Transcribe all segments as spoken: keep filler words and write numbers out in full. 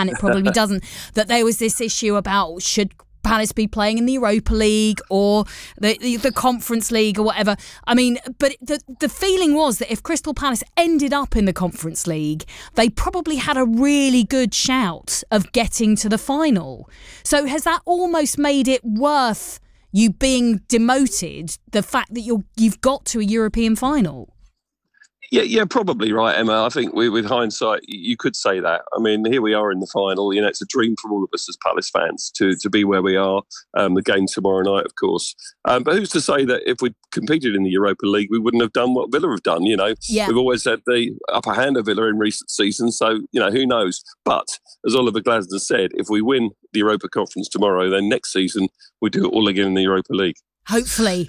can, it probably doesn't, that there was this issue about should Palace be playing in the Europa League or the, the the Conference League or whatever. I mean, but the the feeling was that if Crystal Palace ended up in the Conference League, they probably had a really good shout of getting to the final. So has that almost made it worth you being demoted, the fact that you're you've got to a European final? Yeah, yeah, probably right, Emma. I think we, with hindsight, you could say that. I mean, here we are in the final. You know, it's a dream for all of us as Palace fans to to be where we are. Um, the game tomorrow night, of course. Um, but who's to say that if we'd competed in the Europa League, we wouldn't have done what Villa have done? You know, yeah. We've always had the upper hand of Villa in recent seasons. So, you know, who knows? But as Oliver Glasner said, if we win the Europa Conference tomorrow, then next season we do it all again in the Europa League. Hopefully.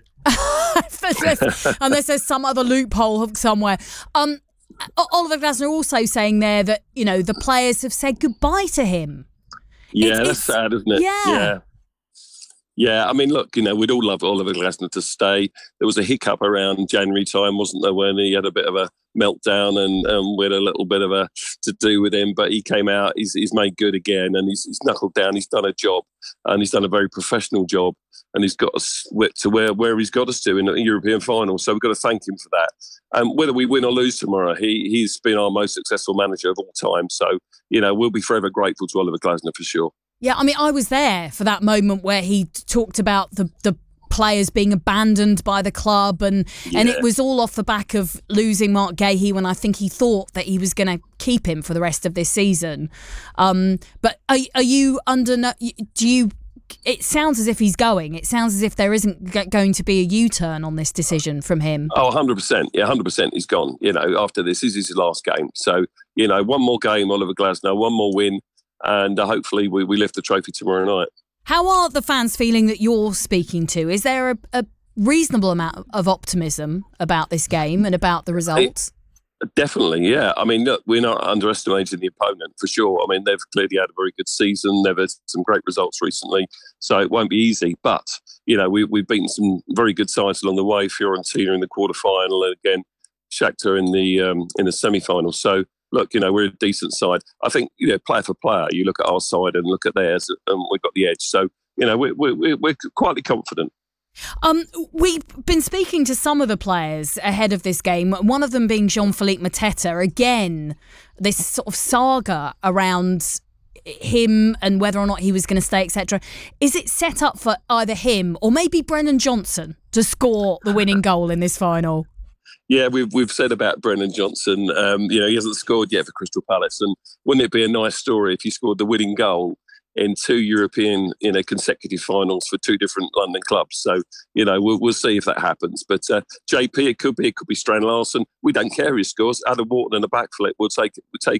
Unless there's some other loophole somewhere. Um, Oliver Glasner also saying there that, you know, the players have said goodbye to him. Yeah, it's, that's it's, sad, isn't it? Yeah. yeah. Yeah, I mean, look, you know, we'd all love Oliver Glasner to stay. There was a hiccup around January time, wasn't there, when he had a bit of a meltdown and um, we had a little bit of a to do with him. But he came out, he's, he's made good again and he's, he's knuckled down. He's done a job and he's done a very professional job and he's got us to where, where he's got us to in the European final. So we've got to thank him for that. And um, whether we win or lose tomorrow, he, he's been our most successful manager of all time. So, you know, we'll be forever grateful to Oliver Glasner for sure. Yeah, I mean, I was there for that moment where he talked about the, the players being abandoned by the club and, yeah. and it was all off the back of losing Mark Gahey when I think he thought that he was going to keep him for the rest of this season. Um, but are, are you under... Do you... It sounds as if he's going. It sounds as if there isn't going to be a U-turn on this decision from him. Oh, one hundred percent. Yeah, one hundred percent he's gone. You know, after this, this is his last game. So, you know, one more game, Oliver Glasner, one more win. And uh, hopefully we, we lift the trophy tomorrow night. How are the fans feeling that you're speaking to? Is there a, a reasonable amount of optimism about this game and about the results? It, definitely, yeah. I mean, look, we're not underestimating the opponent for sure. I mean, they've clearly had a very good season. They've had some great results recently, so it won't be easy. But, you know, we, we've beaten some very good sides along the way. Fiorentina in the quarterfinal and again, Shakhtar in the, um, in the semi-final. So, look, you know, we're a decent side. I think, you know, player for player, you look at our side and look at theirs and we've got the edge. So, you know, we're, we're, we're quietly confident. Um, we've been speaking to some of the players ahead of this game, one of them being Jean-Philippe Mateta. Again, this sort of saga around him and whether or not he was going to stay, et cetera. Is it set up for either him or maybe Brennan Johnson to score the winning goal in this final? Yeah, we've we've said about Brennan Johnson. Um, you know, he hasn't scored yet for Crystal Palace, and wouldn't it be a nice story if he scored the winning goal in two European, you know, consecutive finals for two different London clubs? So, you know, we'll we'll see if that happens. But uh, J P, it could be, it could be Strand Larsen. We don't care who scores. Adam Wharton and a backflip, we'll take it. We'll take